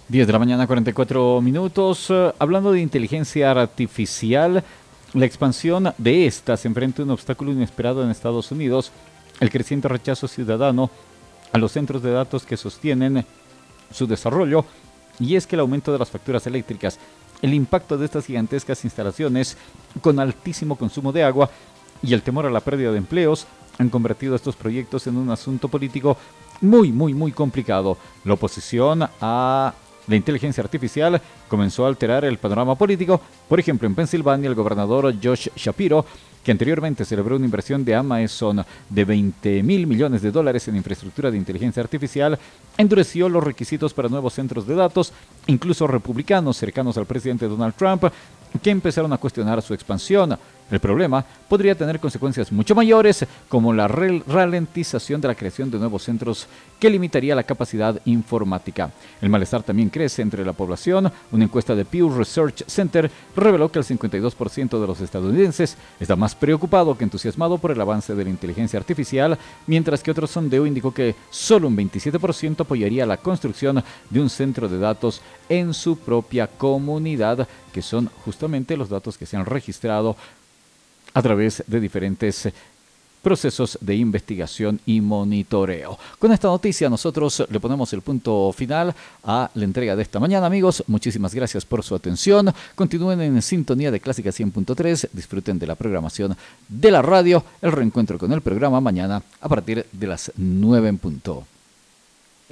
10 de la mañana, 44 minutos. Hablando de inteligencia artificial, la expansión de esta se enfrenta a un obstáculo inesperado en Estados Unidos, el creciente rechazo ciudadano a los centros de datos que sostienen su desarrollo, y es que el aumento de las facturas eléctricas, el impacto de estas gigantescas instalaciones con altísimo consumo de agua y el temor a la pérdida de empleos han convertido estos proyectos en un asunto político muy complicado. La oposición a la inteligencia artificial comenzó a alterar el panorama político. Por ejemplo, en Pensilvania, el gobernador Josh Shapiro, que anteriormente celebró una inversión de Amazon de $20,000 millones en infraestructura de inteligencia artificial, endureció los requisitos para nuevos centros de datos. Incluso republicanos cercanos al presidente Donald Trump que empezaron a cuestionar su expansión. El problema podría tener consecuencias mucho mayores, como la ralentización de la creación de nuevos centros que limitaría la capacidad informática. El malestar también crece entre la población. Una encuesta de Pew Research Center reveló que el 52% de los estadounidenses está más preocupado que entusiasmado por el avance de la inteligencia artificial, mientras que otro sondeo indicó que solo un 27% apoyaría la construcción de un centro de datos en su propia comunidad, que son justamente los datos que se han registrado a través de diferentes procesos de investigación y monitoreo. Con esta noticia nosotros le ponemos el punto final a la entrega de esta mañana, amigos. Muchísimas gracias por su atención. Continúen en sintonía de Clásica 100.3. Disfruten de la programación de la radio. El reencuentro con el programa mañana a partir de las 9 en punto.